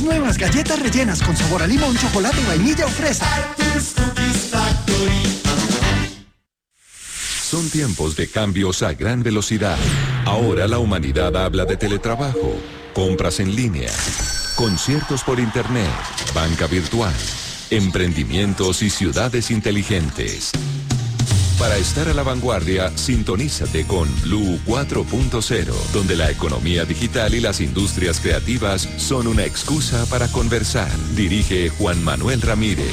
nuevas galletas rellenas con sabor a limón, chocolate, vainilla o fresa. Son tiempos de cambios a gran velocidad. Ahora la humanidad habla de teletrabajo, compras en línea, conciertos por internet, banca virtual, emprendimientos y ciudades inteligentes. Para estar a la vanguardia, sintonízate con Blue 4.0, donde la economía digital y las industrias creativas son una excusa para conversar. Dirige Juan Manuel Ramírez.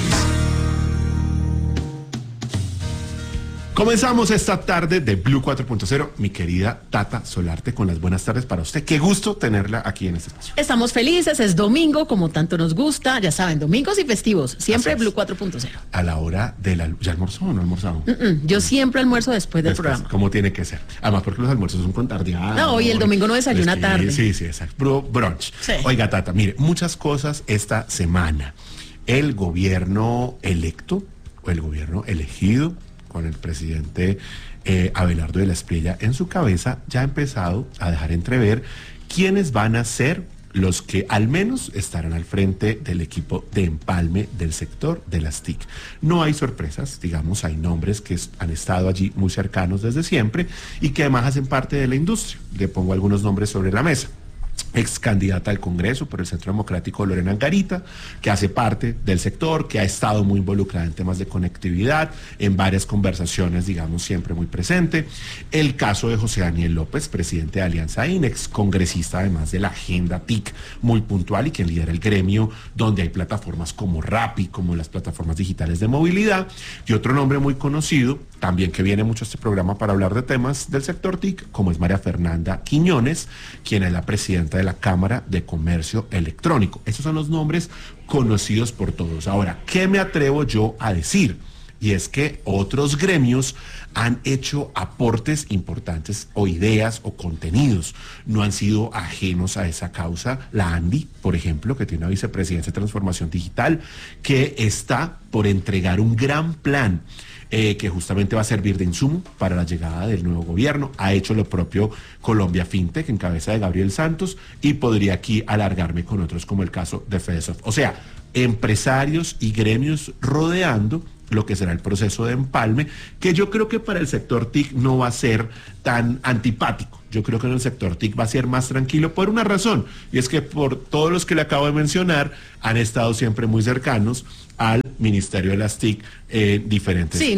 Comenzamos esta tarde de Blue 4.0, mi querida Tata Solarte, con las buenas tardes para usted. Qué gusto tenerla aquí en este espacio. Estamos felices, es domingo, como tanto nos gusta, ya saben, domingos y festivos, siempre Blue 4.0. A la hora de la... ¿Ya almorzó o no almorzado? Yo siempre almuerzo después del programa. Como tiene que ser. Además, porque los almuerzos son con tardeada. No, y el domingo no desayuna tarde. Sí, exacto. Brunch. Sí. Oiga, Tata, mire, muchas cosas esta semana. El gobierno electo, o el gobierno elegido, con el presidente Abelardo de la Espriella en su cabeza, ya ha empezado a dejar entrever quiénes van a ser los que al menos estarán al frente del equipo de empalme del sector de las TIC. No hay sorpresas, digamos, hay nombres que han estado allí muy cercanos desde siempre y que además hacen parte de la industria. Le pongo algunos nombres sobre la mesa. Ex candidata al Congreso por el Centro Democrático Lorena Angarita, que hace parte del sector, que ha estado muy involucrada en temas de conectividad, en varias conversaciones, digamos, siempre muy presente. El caso de José Daniel López, presidente de Alianza IN, ex congresista además de la agenda TIC, muy puntual y quien lidera el gremio donde hay plataformas como Rappi, como las plataformas digitales de movilidad. Y otro nombre muy conocido, también que viene mucho a este programa para hablar de temas del sector TIC, como es María Fernanda Quiñones, quien es la presidenta de la Cámara de Comercio Electrónico. Esos son los nombres conocidos por todos. Ahora, ¿qué me atrevo yo a decir? Y es que otros gremios han hecho aportes importantes o ideas o contenidos. No han sido ajenos a esa causa. La ANDI, por ejemplo, que tiene una vicepresidencia de transformación digital, que está por entregar un gran plan que justamente va a servir de insumo para la llegada del nuevo gobierno. Ha hecho lo propio Colombia FinTech en cabeza de Gabriel Santos y podría aquí alargarme con otros como el caso de FEDESOFT. O sea, empresarios y gremios rodeando lo que será el proceso de empalme, que yo creo que para el sector TIC no va a ser tan antipático. Yo creo que en el sector TIC va a ser más tranquilo por una razón, y es que por todos los que le acabo de mencionar, han estado siempre muy cercanos al Ministerio de las TIC diferentes. Sí,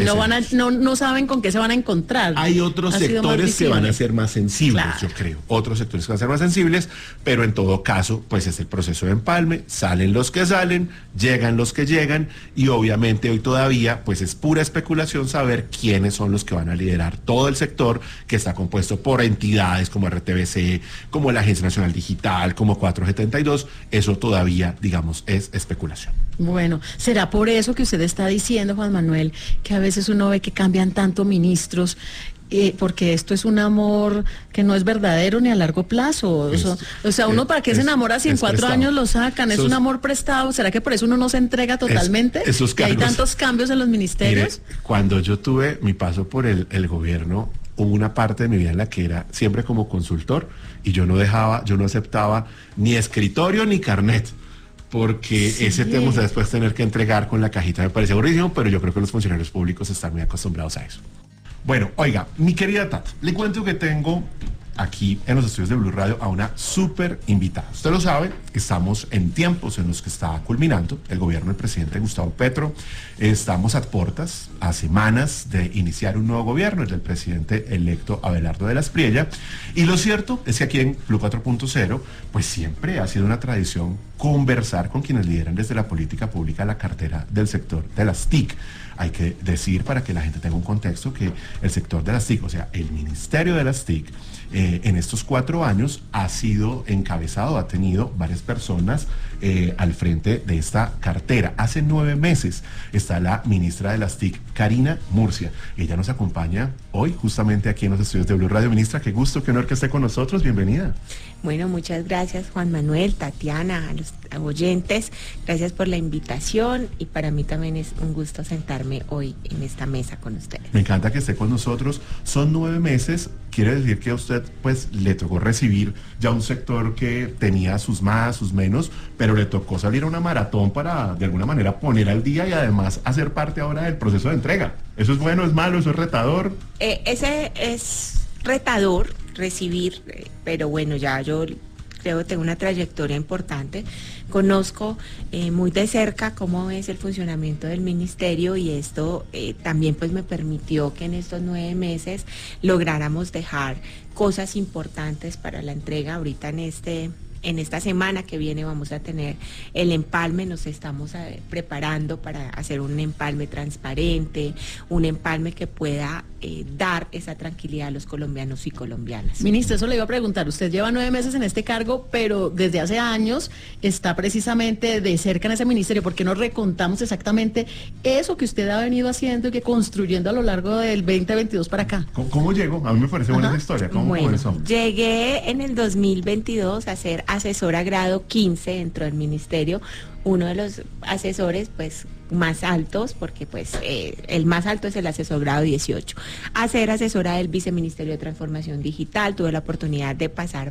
no saben con qué se van a encontrar. Hay otros sectores que van a ser más sensibles, claro. Yo creo. Otros sectores que van a ser más sensibles, pero en todo caso, pues es el proceso de empalme. Salen los que salen, llegan los que llegan, y obviamente hoy todavía, pues es pura especulación saber quiénes son los que van a liderar todo el sector, que está compuesto por entidades como RTBC, como la Agencia Nacional Digital, como 472. Eso todavía, digamos, es especulación. Bueno, ¿será por eso que usted está diciendo, Juan Manuel, que a veces uno ve que cambian tanto ministros? Porque esto es un amor que no es verdadero ni a largo plazo. O sea, uno para qué se enamora si en 4 años lo sacan. Es un amor prestado. ¿Será que por eso uno no se entrega totalmente? Que hay tantos cambios en los ministerios. Mire, cuando yo tuve mi paso por el gobierno, hubo una parte de mi vida en la que era siempre como consultor y yo no aceptaba ni escritorio ni carnet. Porque sí, ese tema de después tener que entregar con la cajita me parece aburridísimo, pero yo creo que los funcionarios públicos están muy acostumbrados a eso. Bueno, oiga, mi querida Tata, le cuento que tengo aquí en los estudios de Blue Radio a una súper invitada. Usted lo sabe, estamos en tiempos en los que está culminando el gobierno del presidente Gustavo Petro. Estamos a puertas, a semanas de iniciar un nuevo gobierno, el del presidente electo Abelardo de la Espriella. Y lo cierto es que aquí en Blue 4.0, pues siempre ha sido una tradición conversar con quienes lideran desde la política pública la cartera del sector de las TIC. Hay que decir, para que la gente tenga un contexto, que el sector de las TIC, o sea, el Ministerio de las TIC, en estos 4 años ha sido encabezado, ha tenido varias personas al frente de esta cartera. Hace 9 meses está la ministra de las TIC, Karina Murcia. Ella nos acompaña hoy justamente aquí en los estudios de Blue Radio. Ministra, qué gusto, qué honor que esté con nosotros. Bienvenida. Bueno, muchas gracias Juan Manuel, Tatiana, a los oyentes, gracias por la invitación y para mí también es un gusto sentarme hoy en esta mesa con ustedes. Me encanta que esté con nosotros. Son 9 meses, quiere decir que a usted pues le tocó recibir ya un sector que tenía sus más, sus menos, pero le tocó salir a una maratón para de alguna manera poner al día y además hacer parte ahora del proceso de entrega. ¿Eso es bueno, es malo, eso es retador? Ese es retador recibir, pero bueno, ya yo creo que tengo una trayectoria importante, conozco muy de cerca cómo es el funcionamiento del ministerio y esto también pues me permitió que en estos 9 meses lográramos dejar cosas importantes para la entrega. Ahorita en esta semana que viene vamos a tener el empalme, nos estamos preparando para hacer un empalme transparente, un empalme que pueda dar esa tranquilidad a los colombianos y colombianas. Ministra, eso le iba a preguntar, usted lleva 9 meses en este cargo, pero desde hace años está precisamente de cerca en ese ministerio. ¿Por qué no recontamos exactamente eso que usted ha venido haciendo y que construyendo a lo largo del 2022 para acá? ¿Cómo llegó? A mí me parece buena esa historia. ¿Cómo comenzó? Llegué en el 2022 a ser asesora grado 15 dentro del ministerio, uno de los asesores pues más altos, porque pues el más alto es el asesor grado 18, a ser asesora del Viceministerio de Transformación Digital. Tuve la oportunidad de pasar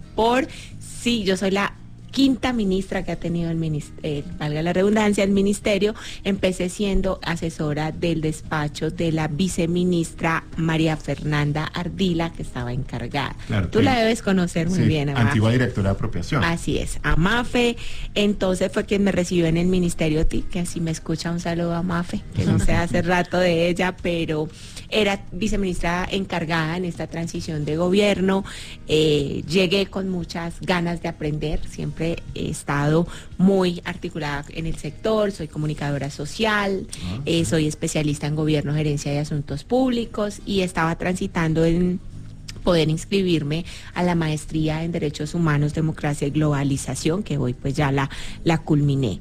yo soy la 5ª ministra que ha tenido el ministerio, valga la redundancia, el ministerio. Empecé siendo asesora del despacho de la viceministra María Fernanda Ardila, que estaba encargada. Claro, tú la debes conocer muy bien, Amafe. Antigua directora de apropiación. Así es, Amafe. Entonces fue quien me recibió en el ministerio, que si me escucha un saludo a Amafe, que no sé hace rato de ella, pero era viceministra encargada en esta transición de gobierno. Llegué con muchas ganas de aprender, siempre he estado muy articulada en el sector, soy comunicadora social, soy especialista en gobierno, gerencia y asuntos públicos y estaba transitando en poder inscribirme a la maestría en Derechos Humanos, Democracia y Globalización, que hoy pues ya la culminé.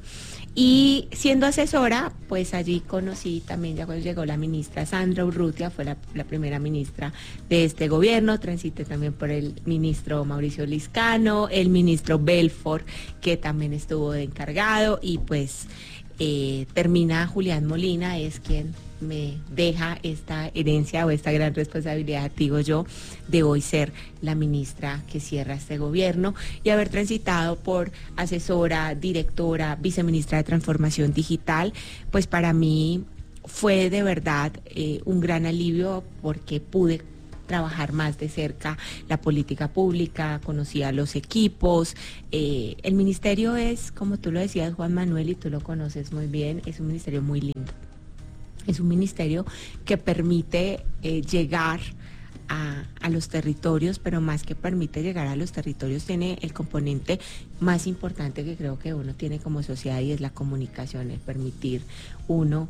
Y siendo asesora, pues allí conocí también, ya cuando llegó la ministra Sandra Urrutia, fue la primera ministra de este gobierno. Transité también por el ministro Mauricio Liscano, el ministro Belfort, que también estuvo de encargado, y pues termina Julián Molina, es quien me deja esta herencia o esta gran responsabilidad, digo yo, de hoy ser la ministra que cierra este gobierno y haber transitado por asesora, directora, viceministra de Transformación Digital. Pues para mí fue de verdad un gran alivio porque pude trabajar más de cerca la política pública, conocí a los equipos. El ministerio es, como tú lo decías, Juan Manuel, y tú lo conoces muy bien, es un ministerio muy lindo. Es un ministerio que permite llegar a los territorios, pero más que permite llegar a los territorios, tiene el componente más importante que creo que uno tiene como sociedad, y es la comunicación, el permitir uno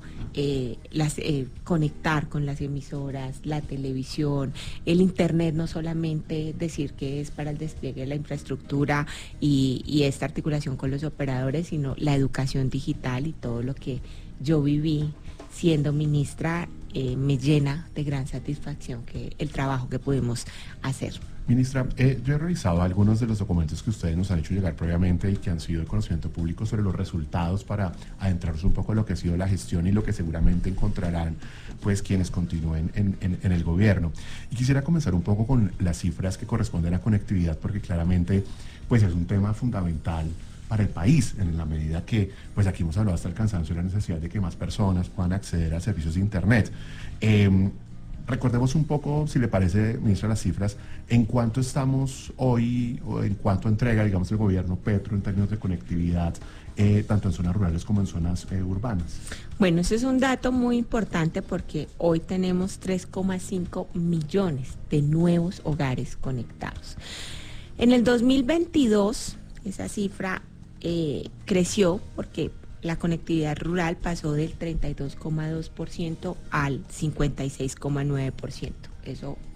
conectar con las emisoras, la televisión, el internet, no solamente decir que es para el despliegue de la infraestructura y esta articulación con los operadores, sino la educación digital, y todo lo que yo viví siendo ministra me llena de gran satisfacción que el trabajo que pudimos hacer. Ministra, yo he revisado algunos de los documentos que ustedes nos han hecho llegar previamente y que han sido de conocimiento público sobre los resultados, para adentrarnos un poco en lo que ha sido la gestión y lo que seguramente encontrarán pues quienes continúen en el gobierno. Y quisiera comenzar un poco con las cifras que corresponden a conectividad, porque claramente pues es un tema fundamental para el país, en la medida que, pues aquí hemos hablado hasta el cansancio de la necesidad de que más personas puedan acceder a servicios de internet. Recordemos un poco, si le parece, ministra, las cifras, en cuánto estamos hoy, o en cuánto entrega, digamos, el gobierno Petro en términos de conectividad, tanto en zonas rurales como en zonas urbanas. Bueno, ese es un dato muy importante porque hoy tenemos 3,5 millones de nuevos hogares conectados. En el 2022, esa cifra creció porque la conectividad rural pasó del 32,2% al 56,9%. Eso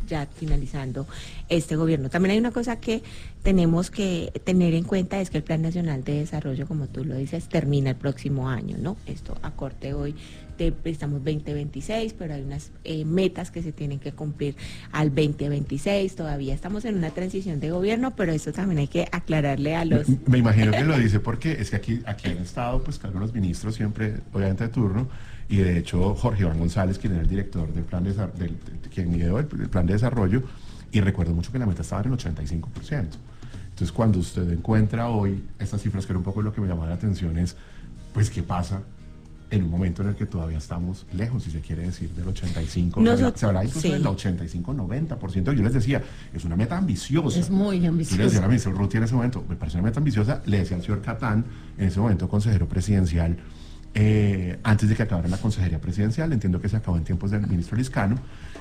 ya finalizando este gobierno. También hay una cosa que tenemos que tener en cuenta, es que el Plan Nacional de Desarrollo, como tú lo dices, termina el próximo año, ¿no? Esto a corte hoy, estamos 2026, pero hay unas metas que se tienen que cumplir al 2026, todavía estamos en una transición de gobierno, pero eso también hay que aclararle a los... Me imagino que lo dice porque es que aquí han estado pues algunos ministros siempre, obviamente de turno, y de hecho Jorge Iván González, quien era el director del plan quien ideó el plan de desarrollo, y recuerdo mucho que la meta estaba en el 85%. Entonces cuando usted encuentra hoy estas cifras, que era un poco lo que me llamaba la atención, es pues qué pasa en un momento en el que todavía estamos lejos, si se quiere decir, del 85, se habla incluso del 85-90%. Yo les decía, es una meta ambiciosa. Es muy ambiciosa. Yo le decía a la ministra Urrutia en ese momento, me parece una meta ambiciosa, le decía al señor Catán, en ese momento consejero presidencial, antes de que acabara la consejería presidencial, entiendo que se acabó en tiempos del ministro Liscano,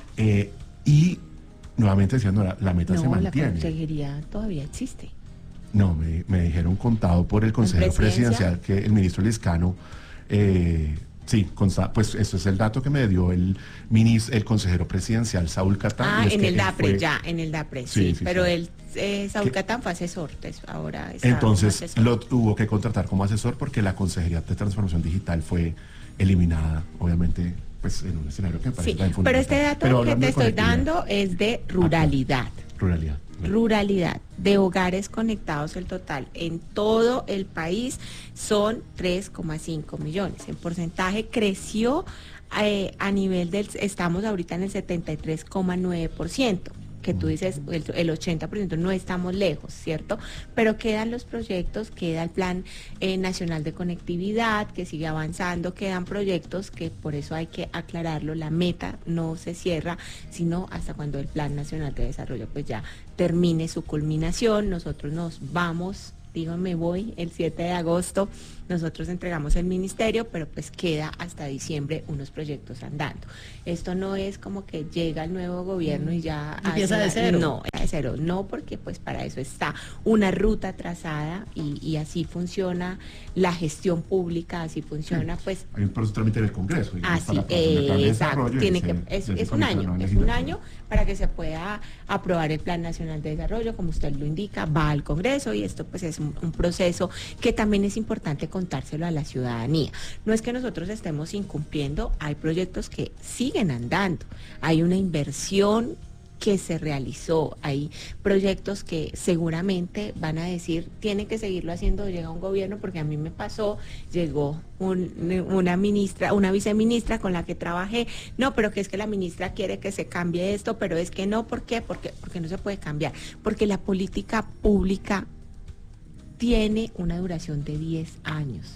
y nuevamente decía, no, la meta se mantiene. La consejería todavía existe. No, me dijeron contado por el consejero presidencial que el ministro Liscano... sí, pues eso es el dato que me dio el consejero presidencial Saúl Catán. En el DAPRE, en el DAPRE, sí, pero él, Saúl Catán fue asesor, ahora está entonces asesor. Lo tuvo que contratar como asesor porque la Consejería de Transformación Digital fue eliminada, obviamente, pues en un escenario que me parece tan fundamental. Pero este dato que te estoy dando es de ruralidad. Ruralidad, de hogares conectados, el total en todo el país son 3,5 millones. En porcentaje creció a nivel estamos ahorita en el 73,9%, que tú dices el 80%, no estamos lejos, ¿cierto? Pero quedan los proyectos, queda el Plan Nacional de Conectividad, que sigue avanzando, quedan proyectos que por eso hay que aclararlo, la meta no se cierra, sino hasta cuando el Plan Nacional de Desarrollo pues ya termine su culminación. Nosotros nos vamos, me voy el 7 de agosto, nosotros entregamos el ministerio, pero pues queda hasta diciembre unos proyectos andando. Esto no es como que llega el nuevo gobierno y ya... Empieza de cero. No, de cero, no, porque pues para eso está una ruta trazada y así funciona la gestión pública, así funciona pues... Hay un proceso de trámite en el Congreso. Así, exacto, es un año para que se pueda aprobar el Plan Nacional de Desarrollo, como usted lo indica, va al Congreso y esto pues es un proceso que también es importante contárselo a la ciudadanía. No es que nosotros estemos incumpliendo, hay proyectos que siguen andando, hay una inversión que se realizó, hay proyectos que seguramente van a decir, tienen que seguirlo haciendo, llega un gobierno, porque a mí me pasó, llegó una viceministra con la que trabajé, no, pero que es que la ministra quiere que se cambie esto, pero es que no, ¿por qué? Porque no se puede cambiar, porque la política pública tiene una duración de 10 años.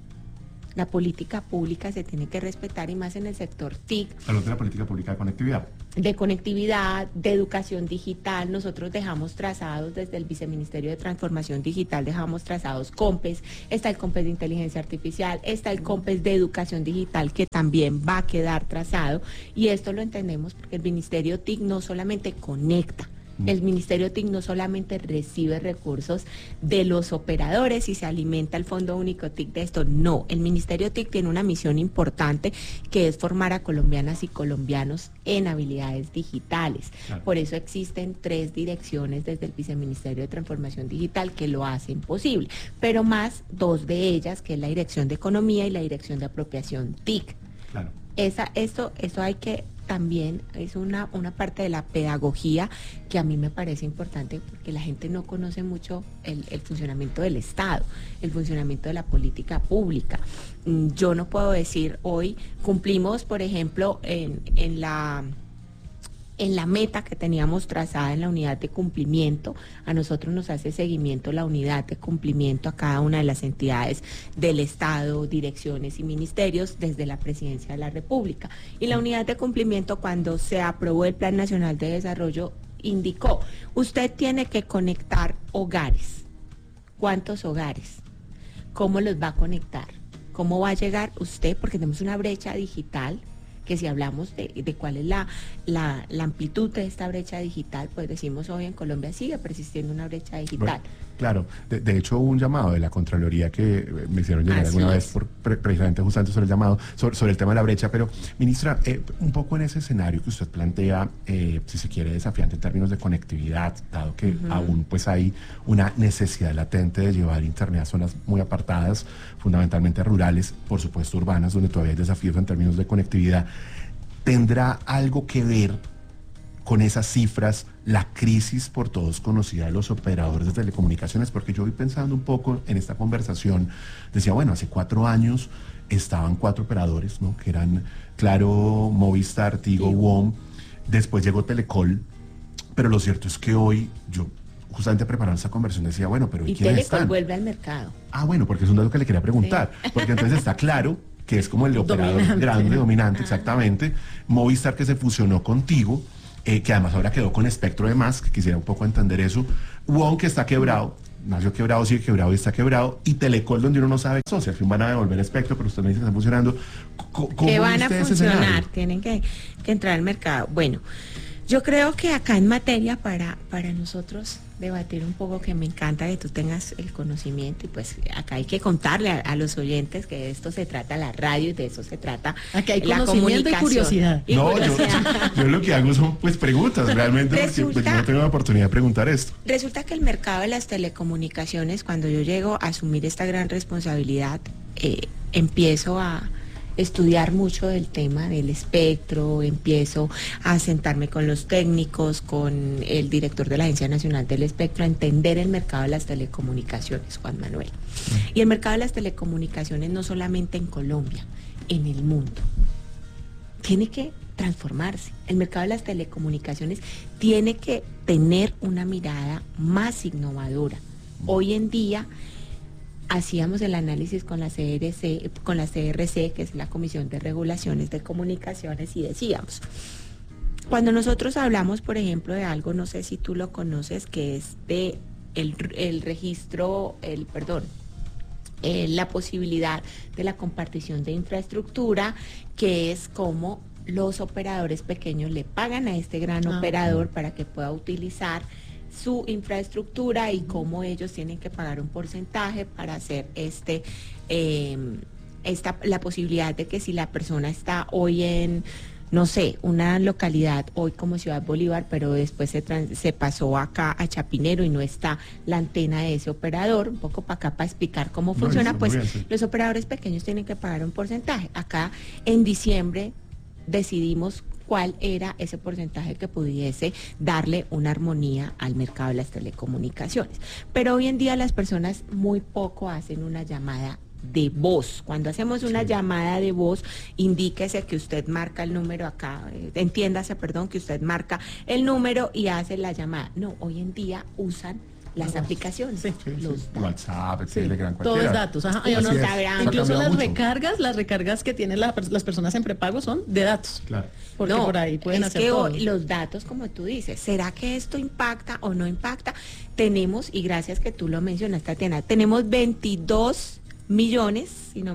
La política pública se tiene que respetar y más en el sector TIC. Hablamos de la política pública de conectividad. De conectividad, de educación digital. Nosotros dejamos trazados desde el Viceministerio de Transformación Digital, dejamos trazados COMPES, está el COMPES de Inteligencia Artificial, está el COMPES de Educación Digital que también va a quedar trazado y esto lo entendemos porque el Ministerio TIC no solamente conecta, el Ministerio TIC no solamente recibe recursos de los operadores y se alimenta el Fondo Único TIC de esto, no, el Ministerio TIC tiene una misión importante que es formar a colombianas y colombianos en habilidades digitales. Claro. Por eso existen 3 direcciones desde el Viceministerio de Transformación Digital que lo hacen posible, pero más 2 de ellas, que es la Dirección de Economía y la Dirección de Apropiación TIC. Claro. Esto hay que... También es una parte de la pedagogía que a mí me parece importante porque la gente no conoce mucho el funcionamiento del Estado, el funcionamiento de la política pública. Yo no puedo decir hoy, cumplimos, por ejemplo, en la meta que teníamos trazada en la unidad de cumplimiento, a nosotros nos hace seguimiento la unidad de cumplimiento a cada una de las entidades del Estado, direcciones y ministerios desde la Presidencia de la República. Y la unidad de cumplimiento, cuando se aprobó el Plan Nacional de Desarrollo, indicó, usted tiene que conectar hogares. ¿Cuántos hogares? ¿Cómo los va a conectar? ¿Cómo va a llegar usted? Porque tenemos una brecha digital que si hablamos de cuál es la amplitud de esta brecha digital, pues decimos hoy en Colombia sigue persistiendo una brecha digital. Claro, de hecho hubo un llamado de la Contraloría que me hicieron llegar Así alguna es. vez precisamente justamente sobre el llamado, sobre el tema de la brecha, pero ministra, un poco en ese escenario que usted plantea, si se quiere, desafiante en términos de conectividad, dado que aún pues hay una necesidad latente de llevar internet a zonas muy apartadas, fundamentalmente rurales, por supuesto urbanas, donde todavía hay desafíos en términos de conectividad, ¿tendrá algo que ver con esas cifras, la crisis por todos conocida de los operadores de telecomunicaciones? Porque yo voy pensando un poco en esta conversación, decía, bueno, hace 4 años estaban 4 operadores, ¿no? Que eran Claro, Movistar, Tigo, WOM, después llegó Telecol, pero lo cierto es que hoy, yo justamente preparando esa conversación decía, bueno, pero Y ¿quiénes Telecol están? vuelve al mercado. Ah, bueno, porque es un dato que le quería preguntar, porque entonces está Claro, que es como el operador Dominante. grande, dominante, exactamente, Movistar, que se fusionó contigo, que además ahora quedó con Espectro de Más, que quisiera un poco entender eso, WOM, que está quebrado, nació quebrado, sigue quebrado y está quebrado, y Telecol, donde uno no sabe qué son, si al fin van a devolver Espectro, pero usted me dice que están funcionando. ¿Cómo Que van ve a usted ese funcionar, escenario? tienen que entrar al mercado. Bueno, yo creo que acá en materia para nosotros debatir un poco, que me encanta que tú tengas el conocimiento, y pues acá hay que contarle a los oyentes que de esto se trata la radio y de eso se trata Aquí hay la conocimiento y comunicación. curiosidad. Y No, curiosidad. yo lo que hago son pues preguntas, realmente, porque pues, yo no tengo la oportunidad de preguntar esto. Resulta que el mercado de las telecomunicaciones, cuando yo llego a asumir esta gran responsabilidad, empiezo a estudiar mucho del tema del espectro, empiezo a sentarme con los técnicos, con el director de la Agencia Nacional del Espectro, a entender el mercado de las telecomunicaciones, Juan Manuel. Y el mercado de las telecomunicaciones no solamente en Colombia, en el mundo. Tiene que transformarse. El mercado de las telecomunicaciones tiene que tener una mirada más innovadora. Hoy en día hacíamos el análisis con la CRC, que es la Comisión de Regulaciones de Comunicaciones, y decíamos, cuando nosotros hablamos, por ejemplo, de algo, no sé si tú lo conoces, que es de la posibilidad de la compartición de infraestructura, que es como los operadores pequeños le pagan a este gran operador para que pueda utilizar su infraestructura, y cómo ellos tienen que pagar un porcentaje para hacer la posibilidad de que si la persona está hoy en, no sé, una localidad hoy como Ciudad Bolívar, pero después se pasó acá a Chapinero y no está la antena de ese operador, un poco para acá para explicar cómo funciona, muy pues bien, sí. los operadores pequeños tienen que pagar un porcentaje. Acá en diciembre decidimos cuál era ese porcentaje que pudiese darle una armonía al mercado de las telecomunicaciones. Pero hoy en día las personas muy poco hacen una llamada de voz. Cuando hacemos una llamada de voz, indíquese que usted marca el número acá, entiéndase, perdón, que usted marca el número y hace la llamada. No, hoy en día usan las aplicaciones, los WhatsApp, Sí, Telegram, todo cualquiera. es datos. Ajá. Así Y uno- es. Instagram. Se ha incluso cambiado las mucho. recargas que tienen las personas en prepago son de datos. Claro. Porque No, por ahí pueden es hacer que todo. hoy los datos, como tú dices, ¿será que esto impacta o no impacta? Tenemos, y gracias que tú lo mencionas, Tatiana, tenemos 22 millones,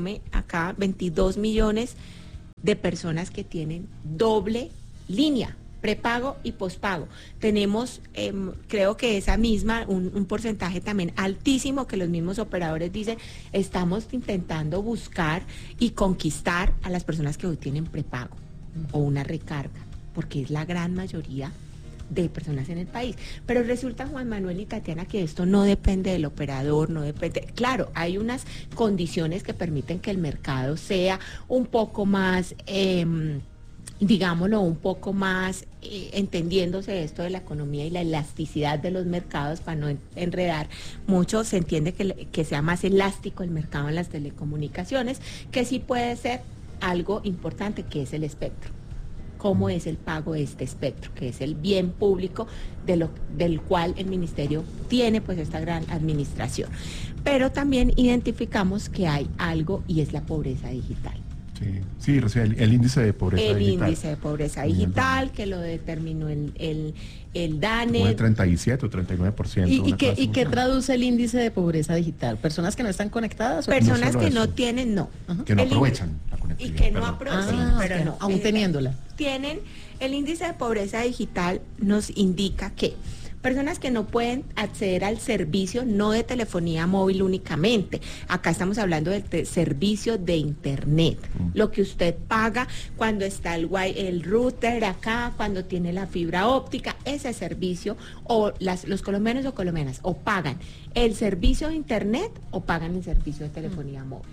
22 millones de personas que tienen doble línea, prepago y pospago. Tenemos, creo que esa misma, un porcentaje también altísimo, que los mismos operadores dicen, estamos intentando buscar y conquistar a las personas que hoy tienen prepago o una recarga, porque es la gran mayoría de personas en el país. Pero resulta, Juan Manuel y Tatiana, que esto no depende del operador, no depende. Claro, hay unas condiciones que permiten que el mercado sea un poco más, digámoslo, un poco más entendiéndose esto de la economía y la elasticidad de los mercados, para no enredar mucho. Se entiende que sea más elástico el mercado en las telecomunicaciones, que sí puede ser algo importante, que es el espectro. ¿Cómo es el pago de este espectro, que es el bien público del cual el ministerio tiene pues esta gran administración? Pero también identificamos que hay algo, y es la pobreza digital. Sí, o sea, el índice de pobreza El digital. índice de pobreza Muy digital, que lo determinó el Como DANE. de 37 o 39%. ¿Y una qué, cosa y así. qué traduce el índice de pobreza digital? ¿Personas que no están conectadas? Personas solo que eso. no tienen, no. Que no El aprovechan la Y conectividad. que no perdón. aprovechan, Ah, pero ok, no. aún teniéndola. Tienen, el índice de pobreza digital nos indica que Personas que no pueden acceder al servicio no de telefonía móvil únicamente. Acá estamos hablando del servicio de internet. Lo que usted paga cuando está el router acá, cuando tiene la fibra óptica, ese servicio, o los colombianos o colombianas o pagan el servicio de internet o pagan el servicio de telefonía móvil.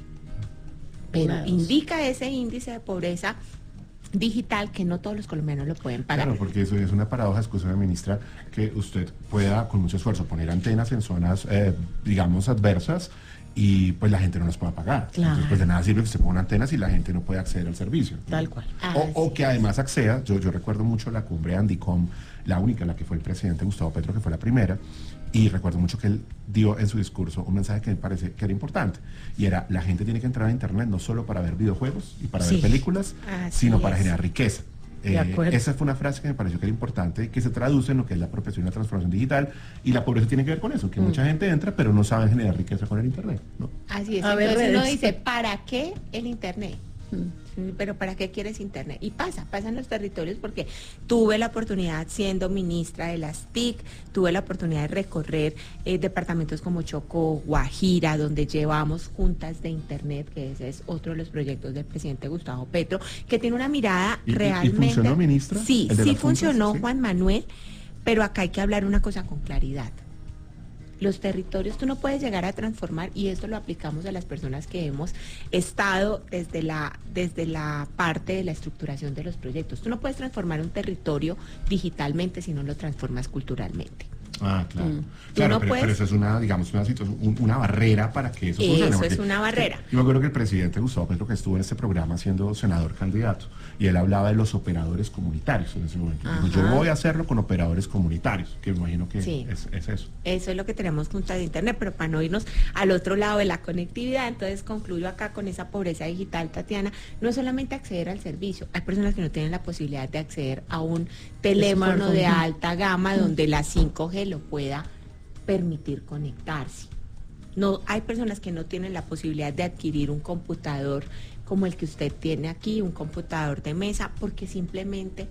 Pero indica ese índice de pobreza digital que no todos los colombianos lo pueden pagar. Claro, porque eso es una paradoja, escúcheme, ministra, que usted pueda con mucho esfuerzo poner antenas en zonas, digamos, adversas, y pues la gente no las pueda pagar. Claro. Entonces, pues de nada sirve que se ponga antenas si la gente no puede acceder al servicio, ¿no? Tal cual. O que además acceda, yo recuerdo mucho la cumbre Andicom, la única, la que fue el presidente Gustavo Petro, que fue la primera, y recuerdo mucho que él dio en su discurso un mensaje que me parece que era importante, y era: la gente tiene que entrar a internet no solo para ver videojuegos y para ver películas, sino para generar riqueza. Esa fue una frase que me pareció que era importante y que se traduce en lo que es la profesión y la transformación digital, y la pobreza tiene que ver con eso, que mucha gente entra pero no saben generar riqueza con el internet, ¿no? Así es. Entonces uno dice, ¿para qué el internet? Pero ¿para qué quieres internet? Y pasan los territorios, porque tuve la oportunidad, siendo ministra de las TIC, tuve la oportunidad de recorrer departamentos como Chocó, Guajira, donde llevamos juntas de internet, que ese es otro de los proyectos del presidente Gustavo Petro, que tiene una mirada realmente... ¿Y funcionó, ministra? Sí, sí funcionó, ¿sí? Juan Manuel, pero acá hay que hablar una cosa con claridad. Los territorios tú no puedes llegar a transformar, y esto lo aplicamos a las personas que hemos estado desde la parte de la estructuración de los proyectos. Tú no puedes transformar un territorio digitalmente si no lo transformas culturalmente. Ah, claro. Pero eso es una, digamos, una situación, una barrera para que eso funcione. Eso es una barrera. Yo me acuerdo que el presidente Gustavo Petro, que estuvo en este programa siendo senador candidato, y él hablaba de los operadores comunitarios en ese momento. Dijo, yo voy a hacerlo con operadores comunitarios, que me imagino que es eso. Eso es lo que tenemos juntas de internet, pero para no irnos al otro lado de la conectividad, entonces concluyo acá con esa pobreza digital, Tatiana. No es solamente acceder al servicio, hay personas que no tienen la posibilidad de acceder a un teléfono de alta gama donde la 5G lo pueda permitir conectarse. No, hay personas que no tienen la posibilidad de adquirir un computador como el que usted tiene aquí, un computador de mesa, porque simplemente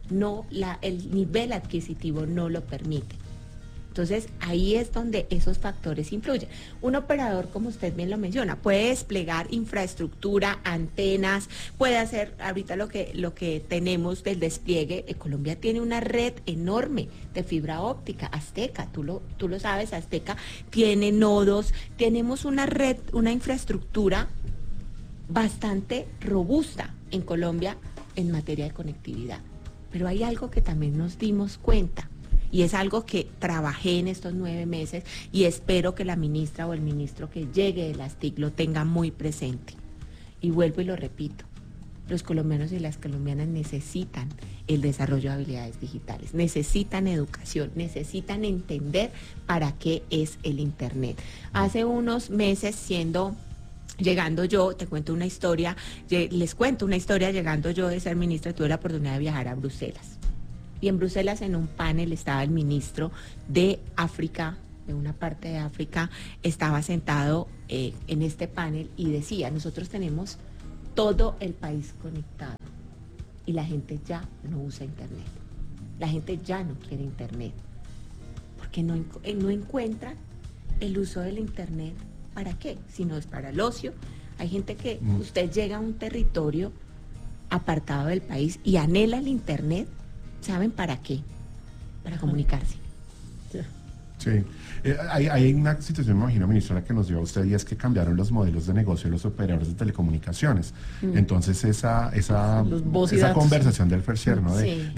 el nivel adquisitivo no lo permite. Entonces, ahí es donde esos factores influyen. Un operador, como usted bien lo menciona, puede desplegar infraestructura, antenas, puede hacer ahorita lo que tenemos del despliegue. Colombia tiene una red enorme de fibra óptica, Azteca, tú lo sabes, Azteca tiene nodos, tenemos una red, una infraestructura bastante robusta en Colombia en materia de conectividad. Pero hay algo que también nos dimos cuenta, y es algo que trabajé en estos 9 meses, y espero que la ministra o el ministro que llegue de las TIC lo tenga muy presente. Y vuelvo y lo repito, los colombianos y las colombianas necesitan el desarrollo de habilidades digitales, necesitan educación, necesitan entender para qué es el internet. Hace unos meses, llegando yo, les cuento una historia, llegando yo de ser ministra, tuve la oportunidad de viajar a Bruselas. Y en Bruselas, en un panel, estaba el ministro de África, de una parte de África, estaba sentado en este panel y decía, nosotros tenemos todo el país conectado y la gente ya no usa internet. La gente ya no quiere internet, porque no encuentra el uso del internet. ¿Para qué? Si no es para el ocio. Hay gente que usted llega a un territorio apartado del país y anhela el internet. ¿Saben para qué? Para comunicarse. Sí. Hay una situación, me imagino, ministra, que nos dio a usted, y es que cambiaron los modelos de negocio de los operadores de telecomunicaciones. Entonces esa conversación del Fercher, ¿no?